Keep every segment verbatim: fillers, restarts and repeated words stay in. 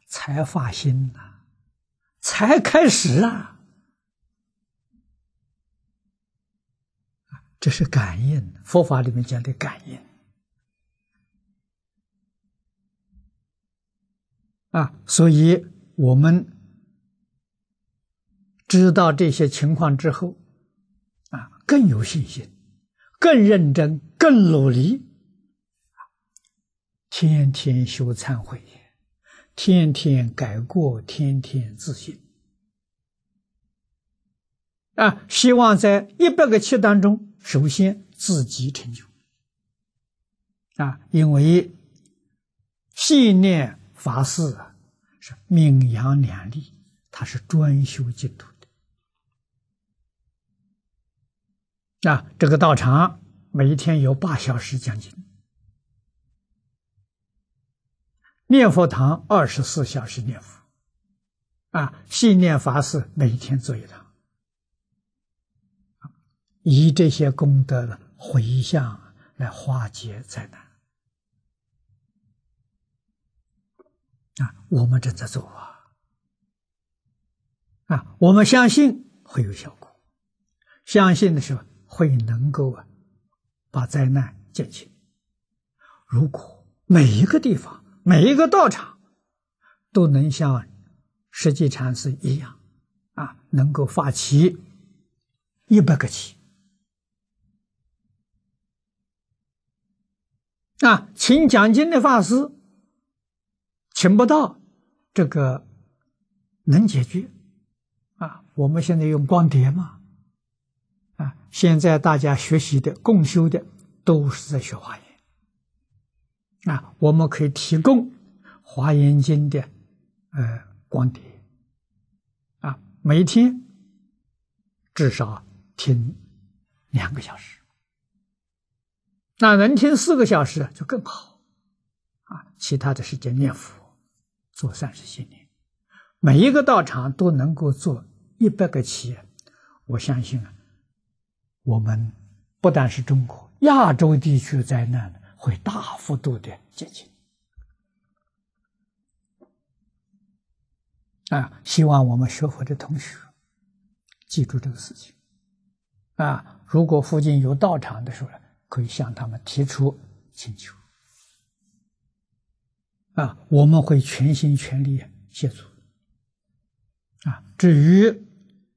才发心呐、啊，才开始啊，这是感应，佛法里面讲的感应啊，所以我们知道这些情况之后啊，更有信心，更认真，更努力，天天修忏悔，天天改过，天天自省啊！希望在一百个期当中，首先自己成就啊！因为信念法事啊，是名扬两利，它是专修净土的啊！这个道场每一天有八小时讲经，念佛堂二十四小时念佛啊！信念法事每一天做一堂，以这些功德的回向来化解灾难啊！我们正在做啊！啊，我们相信会有效果，相信的时候会能够啊把灾难减轻。如果每一个地方、每一个道场都能像实际禅师一样啊，能够发起一百个起啊，请讲经的法师请不到，这个能解决啊。我们现在用光碟嘛，啊，现在大家学习的、共修的都是在学华严啊，我们可以提供华严经的呃光碟啊，每天至少听两个小时。那能听四个小时就更好啊！其他的时间念佛，做善事心念，每一个道场都能够做一百个企业，我相信啊，我们不但是中国，亚洲地区灾难会大幅度的减轻啊！希望我们学佛的同学记住这个事情啊！如果附近有道场的时候呢，可以向他们提出请求啊，我们会全心全力协助啊。至于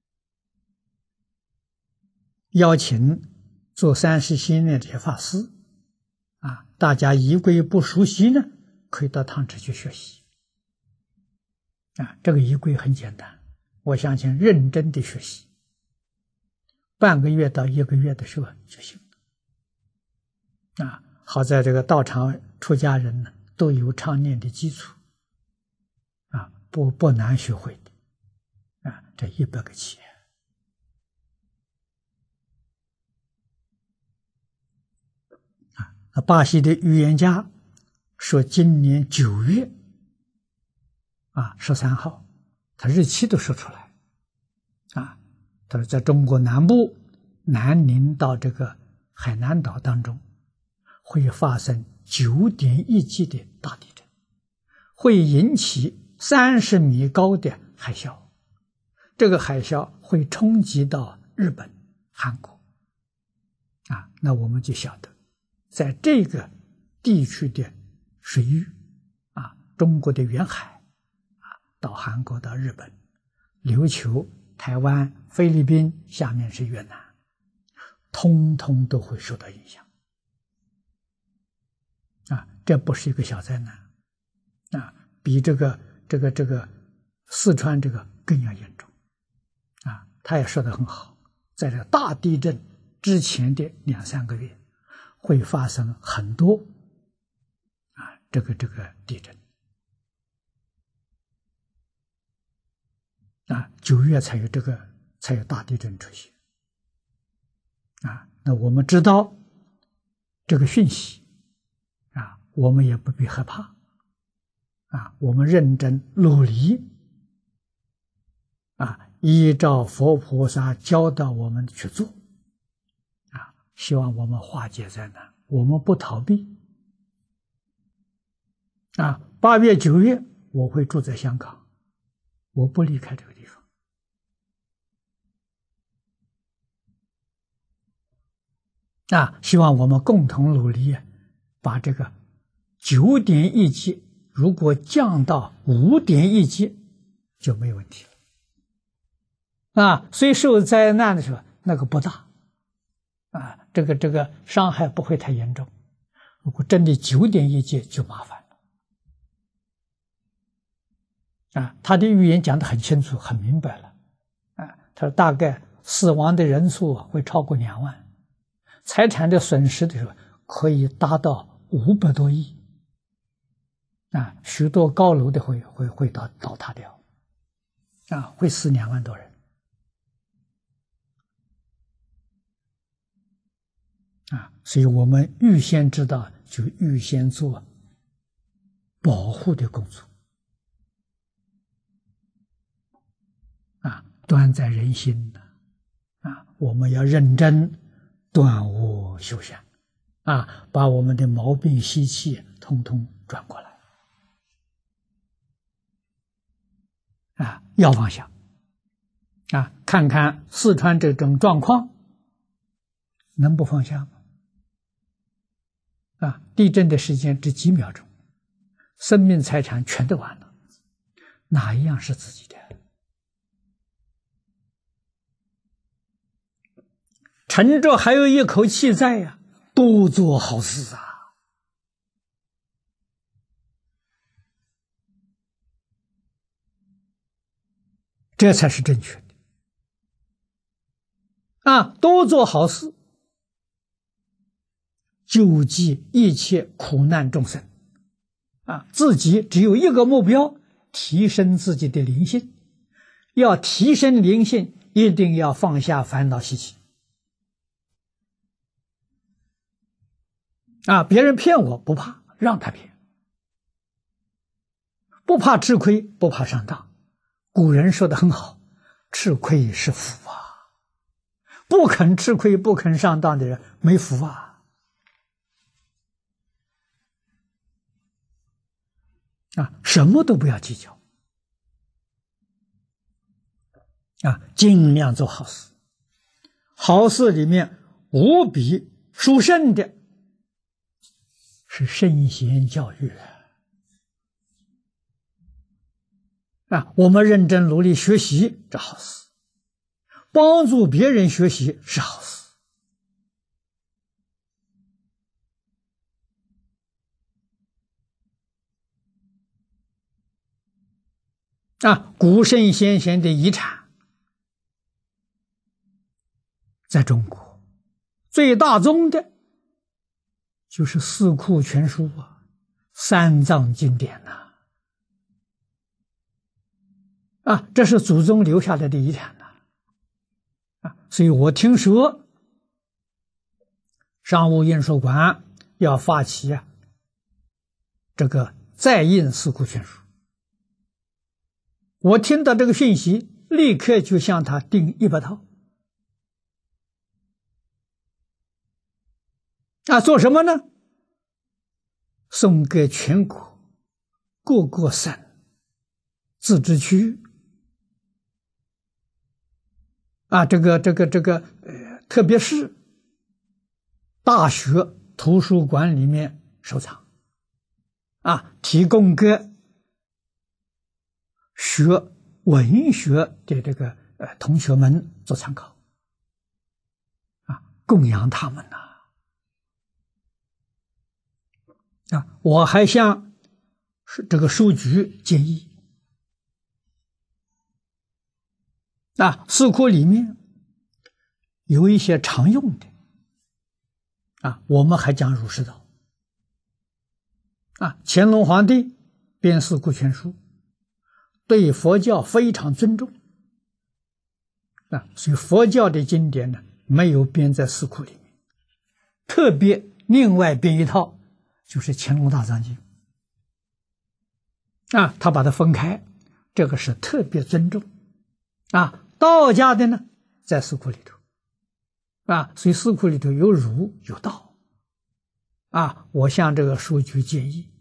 邀请做三世心念这些法师啊，大家仪轨不熟悉呢，可以到堂池去学习啊。这个仪轨很简单，我相信认真的学习，半个月到一个月的时候就行啊。好在这个道场出家人呢都有常念的基础啊，不不难学会的啊。这一百个企业啊，那巴西的预言家说，今年九月啊十三号，他日期都说出来啊。他说，在中国南部南宁到这个海南岛当中，会发生九点一级的大地震，会引起三十米高的海啸，这个海啸会冲击到日本、韩国啊。那我们就晓得，在这个地区的水域啊，中国的远海啊，到韩国、到日本、琉球、台湾、菲律宾，下面是越南，通通都会受到影响啊。这不是一个小灾难啊，比这个这个这个四川这个更要严重啊。他也说得很好，在这个大地震之前的两三个月会发生很多啊这个这个地震啊，九月才有这个才有大地震出现啊。那我们知道这个讯息啊，我们也不必害怕啊，我们认真努力啊，依照佛菩萨教导我们去做啊，希望我们化解灾难，我们不逃避啊。八月九月我会住在香港，我不离开这个地方。啊，希望我们共同努力，把这个九点一级如果降到五点一级就没有问题了。啊，所以受灾难的时候那个不大，啊，这个这个伤害不会太严重。如果真的九点一级就麻烦了。啊，他的预言讲得很清楚很明白了。啊，他说大概死亡的人数会超过两万。财产的损失的时候可以达到五百多亿，啊，许多高楼的会会会倒倒塌掉，啊，会死两万多人，啊，所以我们预先知道，就预先做保护的工作，啊，端在人心的，啊，我们要认真。断恶修善，啊，把我们的毛病习气统统转过来，啊，要放下，啊，看看四川这种状况，能不放下吗？啊，地震的时间只几秒钟，生命财产全都完了，哪一样是自己的？趁着还有一口气在呀、啊，多做好事啊！这才是正确的啊！多做好事，救济一切苦难众生啊！自己只有一个目标，提升自己的灵性。要提升灵性，一定要放下烦恼习气。啊，别人骗我不怕，让他骗，不怕吃亏，不怕上当。古人说的很好，吃亏是福啊，不肯吃亏不肯上当的人没福啊。啊，什么都不要计较，啊，尽量做好事。好事里面无比殊胜的是圣贤教育啊！我们认真努力学习，这好事；帮助别人学习是好事。啊，古圣先贤的遗产，在中国最大宗的就是四库全书啊，三藏经典呐、啊，啊，这是祖宗留下来的遗产呐、啊，啊，所以我听说商务印书馆要发起啊这个再印四库全书，我听到这个讯息，立刻就向他订一百套。啊，做什么呢？送给全国各个省、自治区啊，这个这个这个呃，特别是大学图书馆里面收藏啊，提供给学文学的这个呃同学们做参考啊，供养他们呐。啊，我还向这个书局建议，啊，四库里面有一些常用的，啊，我们还讲儒释道，啊，乾隆皇帝编四库全书，对佛教非常尊重，啊，所以佛教的经典呢，没有编在四库里面，特别另外编一套。就是乾隆大藏经啊，他把它分开，这个是特别尊重啊。道家的呢，在四库里头啊，所以四库里头有儒有道啊。我向这个书局建议